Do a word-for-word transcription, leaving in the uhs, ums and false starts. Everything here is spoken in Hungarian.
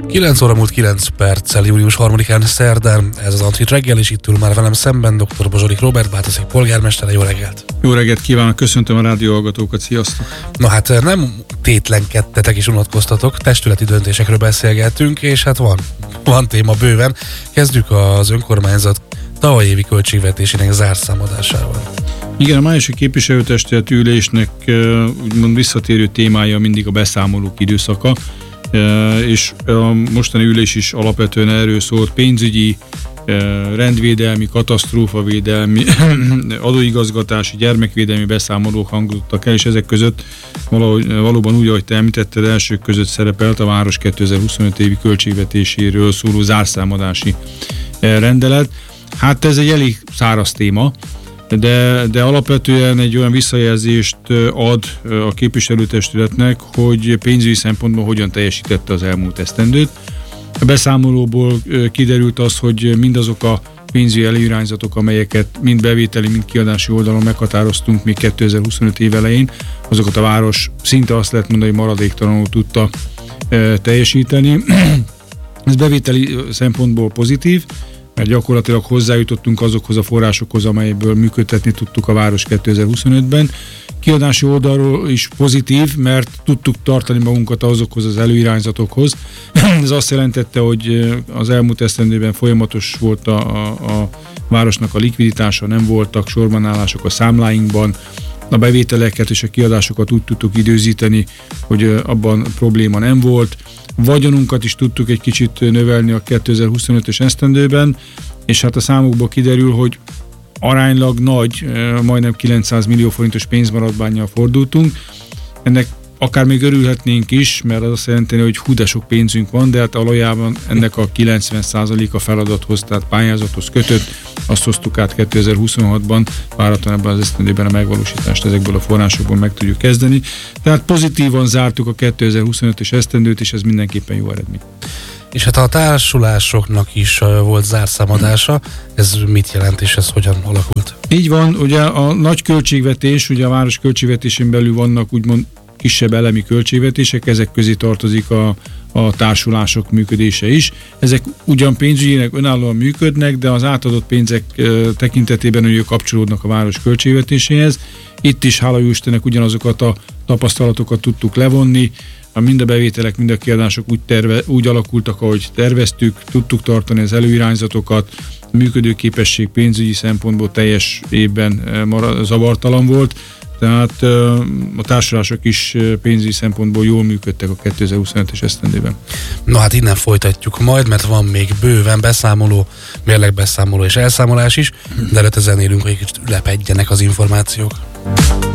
kilenc óra múlt kilenc perccel, július harmadikán szerdán, ez az Antrit reggel, és itt ül már velem szemben dr. Bozsorik Róbert, Bátorszék polgármestere. Jó reggelt! Jó reggelt kívánok, köszöntöm a rádióhallgatókat, sziasztok! Na hát nem tétlenkedtetek és unatkoztatok, testületi döntésekről beszélgetünk, és hát van, van téma bőven. Kezdjük az önkormányzat tavalyi évi költségvetésének zárszámadásával. Igen, a májusi képviselőtestület ülésnek úgymond visszatérő témája mindig a beszámolók időszaka, és a mostani ülés is alapvetően erről szólt: pénzügyi, rendvédelmi, katasztrófavédelmi, adóigazgatási, gyermekvédelmi beszámolók hangzottak el, és ezek között valahogy, valóban úgy, ahogy te említetted, elsők között szerepelt a város kétezer-huszonöt évi költségvetéséről szóló zárszámadási rendelet. Hát ez egy elég száraz téma, De, de alapvetően egy olyan visszajelzést ad a képviselőtestületnek, hogy pénzügyi szempontból hogyan teljesítette az elmúlt esztendőt. A beszámolóból kiderült az, hogy mindazok a pénzügyi előirányzatok, amelyeket mind bevételi, mind kiadási oldalon meghatároztunk még kétezer-huszonöt év elején, azokat a város szinte azt lehet mondani, hogy maradéktalanul tudta teljesíteni. Ez bevételi szempontból pozitív, mert gyakorlatilag hozzájutottunk azokhoz a forrásokhoz, amelyből működtetni tudtuk a város kétezer-huszonötben. Kiadási oldalról is pozitív, mert tudtuk tartani magunkat azokhoz az előirányzatokhoz. Ez azt jelentette, hogy az elmúlt esztendőben folyamatos volt a, a, a városnak a likviditása, nem voltak sorbanállások a számláinkban, a bevételeket és a kiadásokat úgy tudtuk időzíteni, hogy abban probléma nem volt. Vagyonunkat is tudtuk egy kicsit növelni a kétezer-huszonötös esztendőben, és hát a számokból kiderül, hogy aránylag nagy, majdnem kilencszáz millió forintos pénzmaradvánnyal fordultunk. Ennek akár még örülhetnénk is, mert az azt jelenti, hogy hú de sok pénzünk van, de hát alapjában ennek a kilencven százaléka feladathoz, tehát pályázathoz kötött. Azt hoztuk át kétezer-huszonhatban, várhatóan ebben az esztendőben a megvalósítást ezekből a forrásokból meg tudjuk kezdeni. Tehát pozitívan zártuk a kétezer-huszonötös esztendőt, és ez mindenképpen jó eredmény. És hát a társulásoknak is volt zárszámadása, ez mit jelent, és ez hogyan alakult? Így van, ugye a nagy költségvetés, ugye a város költségvetésén belül vannak úgymond kisebb elemi költségvetések, ezek közé tartozik a, a társulások működése is. Ezek ugyan pénzügyileg önállóan működnek, de az átadott pénzek tekintetében ugye kapcsolódnak a város költségvetéséhez. Itt is, hála jó Istennek, ugyanazokat a tapasztalatokat tudtuk levonni, mind a bevételek, mind a kiadások úgy, terve, úgy alakultak, ahogy terveztük, tudtuk tartani az előirányzatokat, a működőképesség pénzügyi szempontból teljes évben zavartalan volt, tehát a társulások is pénzügyi szempontból jól működtek a kétezer-huszonötös esztendőben. Na hát innen folytatjuk majd, mert van még bőven beszámoló, mérlegbeszámoló és elszámolás is, de előtte zenélünk, hogy kicsit lepedjenek az információk.